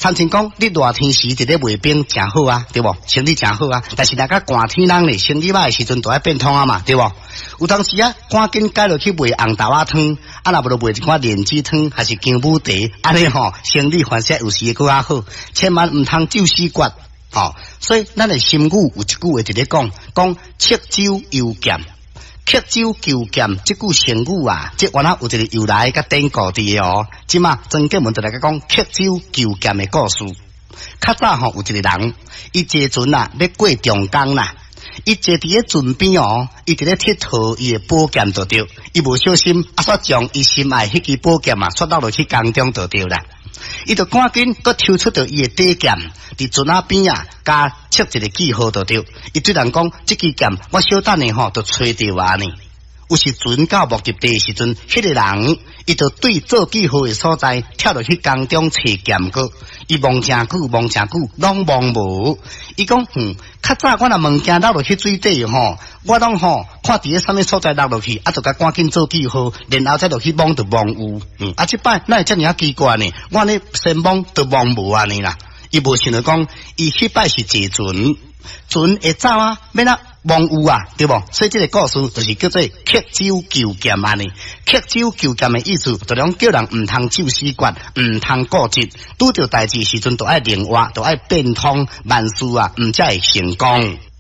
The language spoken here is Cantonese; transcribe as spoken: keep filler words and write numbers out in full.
参亲讲，你热天时伫咧卖冰诚好啊，对无？生理诚好啊，但是若甲寒天人咧，生理歹诶时阵，就爱变通啊嘛，对无？有当时啊，赶紧改落去卖红豆仔汤，啊，若无就卖一款莲子汤，还是姜母茶，安尼吼，生理反射有时会搁较好，千万毋通酒死骨，吼。所以咱诶心语有一句话伫咧讲，讲切酒犹咸。刻舟求剑，这句成语啊，这原来有一个由来甲典故伫哦。即嘛曾经文就来甲讲刻舟求剑的故事。较早吼有一个人，伊坐船啊要过长江啦，伊坐伫咧船边哦，伊伫咧铁佗伊的宝剑就对，伊无小心啊，煞将伊心爱迄支宝剑啊，摔倒落去江中就对啦。伊就赶紧搁抽出着伊的底剑，伫船仔边啊，加切一个记号就对。伊对人讲，即支剑我小等下吼，就吹着啊呢。有时船到目的地时阵，迄、那个人伊就对做记号的所在跳落去江中找剑过。伊望真久，望真久，拢望无。伊讲，嗯，较早我若物件落落去水底吼，我拢吼看伫咧啥物所在落落去，啊，就甲赶紧做记号，然后再落去望就望有。嗯，啊，即摆哪会遮尔啊奇怪呢？我呢先望就望无安尼啦。伊无想到讲，伊迄摆是坐船，船会走啊，免啊望有啊，对无？所以这个故事就是叫做刻舟求剑安尼。刻舟求剑的意思，就讲叫人毋通酒死骨，毋通固执，拄着代志时阵，就爱灵活，就爱变通，万事啊，毋才会成功。